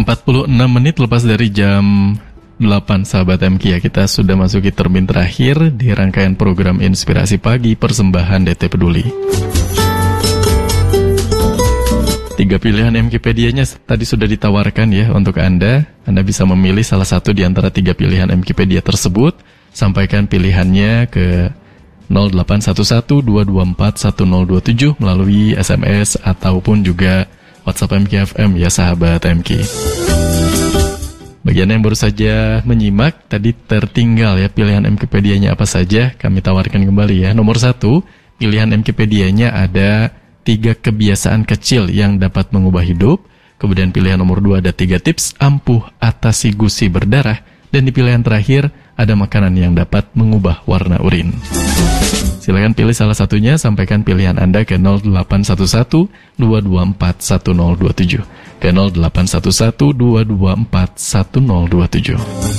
46 menit lepas dari jam 8 sahabat MK ya. Kita sudah masuki termin terakhir di rangkaian program Inspirasi Pagi persembahan DT Peduli. 3 pilihan MKpedia-nya tadi sudah ditawarkan ya untuk Anda. Anda bisa memilih salah satu di antara 3 pilihan MKpedia tersebut. Sampaikan pilihannya ke 0811-224-1027 melalui SMS ataupun juga WhatsApp MKFM ya sahabat MK. Bagian yang baru saja menyimak, tadi tertinggal ya pilihan MKpedia-nya apa saja, kami tawarkan kembali ya. Nomor 1, pilihan MKpedia-nya ada 3 kebiasaan kecil yang dapat mengubah hidup. Kemudian pilihan nomor 2 ada 3 tips ampuh atasi gusi berdarah. Dan di pilihan terakhir ada makanan yang dapat mengubah warna urin. Silakan pilih salah satunya, sampaikan pilihan Anda ke 0811-224-1027. Ke 0811-224-1027.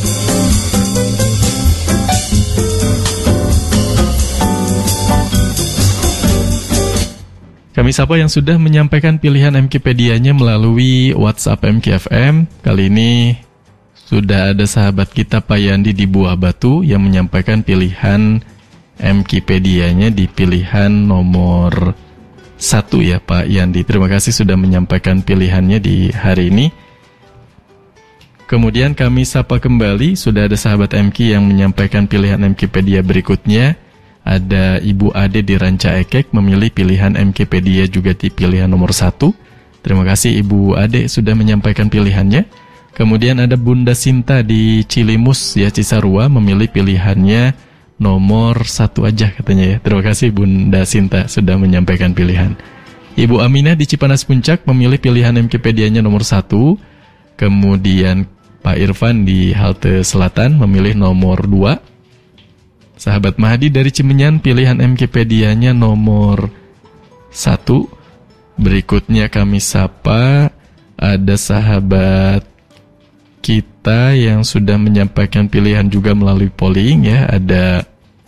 Kami sapa yang sudah menyampaikan pilihan MKpedia-nya melalui WhatsApp MKFM. Kali ini sudah ada sahabat kita Pak Yandi di Buah Batu yang menyampaikan pilihan MKpedia-nya di pilihan nomor 1 ya Pak Yandi. Terima kasih sudah menyampaikan pilihannya di hari ini. Kemudian kami sapa kembali, sudah ada sahabat MK yang menyampaikan pilihan MKpedia berikutnya. Ada Ibu Ade di Ranca Ekek memilih pilihan MKpedia juga di pilihan nomor 1. Terima kasih Ibu Ade sudah menyampaikan pilihannya. Kemudian ada Bunda Sinta di Cilimus ya Cisarua memilih pilihannya nomor 1 aja katanya ya. Terima kasih Bunda Sinta sudah menyampaikan pilihan. Ibu Aminah di Cipanas Puncak memilih pilihan MKpedia-nya nomor 1. Kemudian Pak Irfan di Halte Selatan memilih nomor 2. Sahabat Mahdi dari Cimenyan pilihan MKpedia-nya nomor 1. Berikutnya kami sapa ada sahabat kita yang sudah menyampaikan pilihan juga melalui polling ya. Ada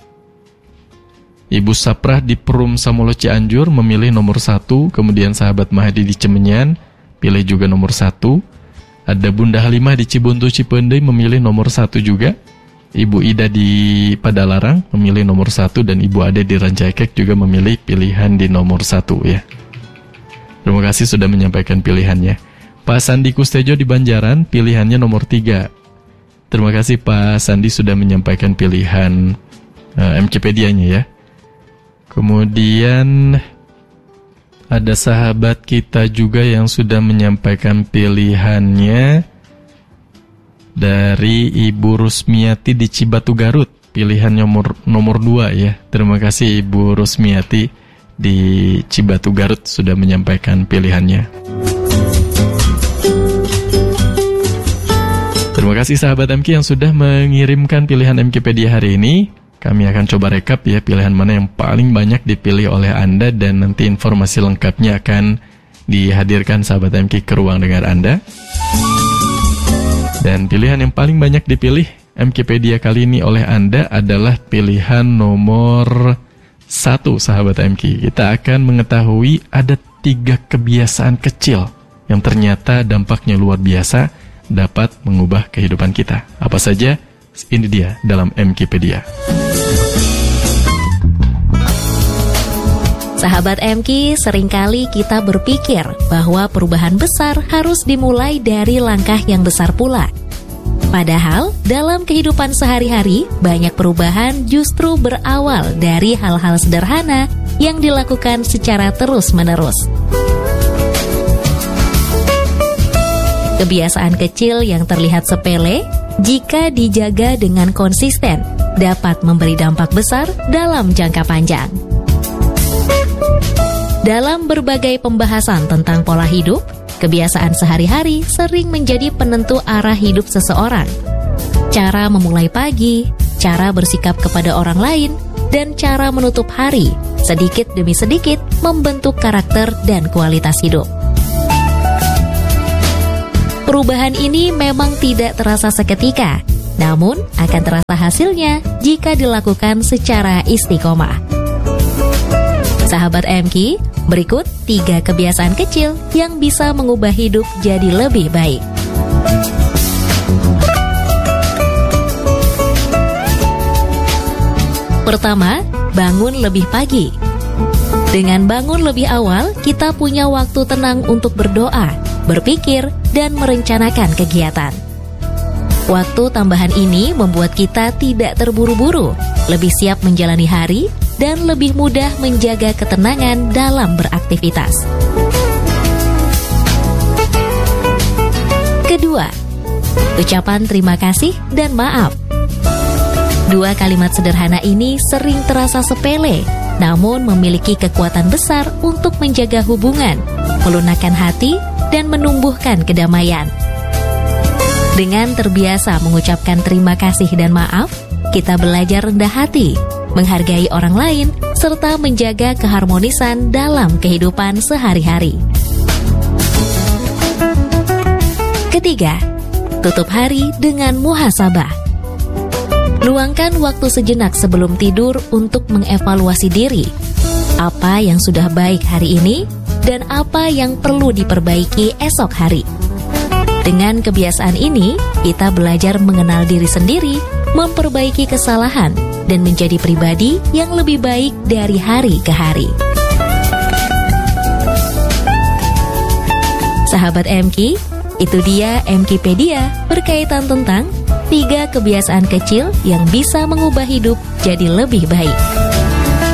Ibu Saprah di Perum Samolo Cianjur memilih nomor 1. Kemudian sahabat Mahdi di Cimenyan pilih juga nomor 1. Ada Bunda Halimah di Cibuntu Cipendei memilih nomor 1 juga. Ibu Ida di Padalarang memilih nomor 1. Dan Ibu Ade di Rancaikek juga memilih pilihan di nomor 1 ya. Terima kasih sudah menyampaikan pilihannya. Pak Sandi Kustejo di Banjaran pilihannya nomor 3. Terima kasih Pak Sandi sudah menyampaikan pilihan MKpedia-nya ya. Kemudian ada sahabat kita juga yang sudah menyampaikan pilihannya dari Ibu Rusmiati di Cibatu Garut. Pilihan nomor 2 ya. Terima kasih Ibu Rusmiati di Cibatu Garut sudah menyampaikan pilihannya. Terima kasih sahabat MK yang sudah mengirimkan pilihan MKpedia hari ini. Kami akan coba rekap ya pilihan mana yang paling banyak dipilih oleh Anda. Dan nanti informasi lengkapnya akan dihadirkan sahabat MK ke ruang dengar Anda. Dan pilihan yang paling banyak dipilih MKpedia kali ini oleh Anda adalah pilihan nomor 1 sahabat MK. Kita akan mengetahui ada 3 kebiasaan kecil yang ternyata dampaknya luar biasa, dapat mengubah kehidupan kita. Apa saja? Ini dia dalam MKpedia. Sahabat MK, seringkali kita berpikir bahwa perubahan besar harus dimulai dari langkah yang besar pula. Padahal, dalam kehidupan sehari-hari, banyak perubahan justru berawal dari hal-hal sederhana yang dilakukan secara terus-menerus. Kebiasaan kecil yang terlihat sepele, jika dijaga dengan konsisten, dapat memberi dampak besar dalam jangka panjang. Dalam berbagai pembahasan tentang pola hidup, kebiasaan sehari-hari sering menjadi penentu arah hidup seseorang. Cara memulai pagi, cara bersikap kepada orang lain, dan cara menutup hari, sedikit demi sedikit membentuk karakter dan kualitas hidup. Perubahan ini memang tidak terasa seketika, namun akan terasa hasilnya jika dilakukan secara istiqomah. Sahabat MK, berikut 3 kebiasaan kecil yang bisa mengubah hidup jadi lebih baik. Pertama, bangun lebih pagi. Dengan bangun lebih awal, kita punya waktu tenang untuk berdoa, berpikir, dan merencanakan kegiatan. Waktu tambahan ini membuat kita tidak terburu-buru, lebih siap menjalani hari, dan lebih mudah menjaga ketenangan dalam beraktivitas. Kedua, ucapan terima kasih dan maaf. Dua kalimat sederhana ini sering terasa sepele, namun memiliki kekuatan besar untuk menjaga hubungan, melunakkan hati, dan menumbuhkan kedamaian. Dengan terbiasa mengucapkan terima kasih dan maaf, kita belajar rendah hati, menghargai orang lain, serta menjaga keharmonisan dalam kehidupan sehari-hari. Ketiga, tutup hari dengan muhasabah. Luangkan waktu sejenak sebelum tidur untuk mengevaluasi diri. Apa yang sudah baik hari ini dan apa yang perlu diperbaiki esok hari. Dengan kebiasaan ini, kita belajar mengenal diri sendiri, memperbaiki kesalahan, dan menjadi pribadi yang lebih baik dari hari ke hari. Sahabat MK, itu dia MKpedia berkaitan tentang 3 kebiasaan kecil yang bisa mengubah hidup jadi lebih baik.